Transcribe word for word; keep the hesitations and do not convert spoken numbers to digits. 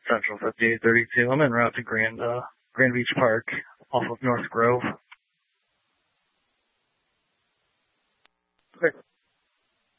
Central fifty-eight thirty-two. I'm en route to Grand, uh, Grand Beach Park off of North Grove. Okay.